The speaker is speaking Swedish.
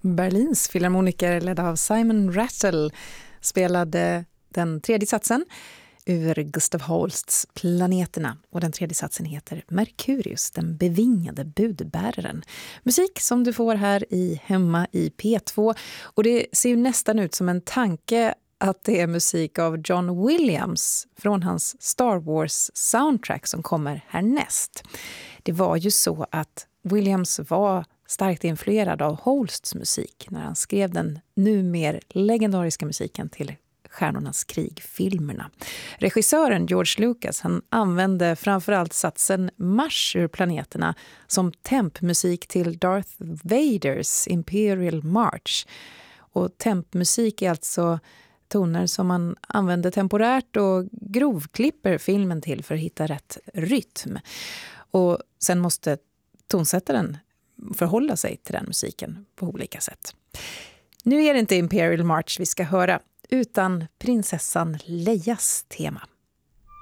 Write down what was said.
Berlins filharmoniker ledda av Simon Rattle spelade den tredje satsen ur Gustav Holsts Planeterna. Och den tredje satsen heter Merkurius, den bevingade budbäraren. Musik som du får här hemma i P2. Och det ser ju nästan ut som en tanke att det är musik av John Williams från hans Star Wars soundtrack som kommer härnäst. Det var ju så att Williams var starkt influerad av Holsts musik när han skrev den numer legendariska musiken till Stjärnornas krig-filmerna. Regissören George Lucas, han använde framförallt satsen Mars ur Planeterna som tempmusik till Darth Vaders Imperial March. Och tempmusik är alltså toner som man använder temporärt och grovklipper filmen till för att hitta rätt rytm. Och sen måste tonsättaren förhålla sig till den musiken på olika sätt. Nu är det inte Imperial March vi ska höra, utan prinsessan Leias tema.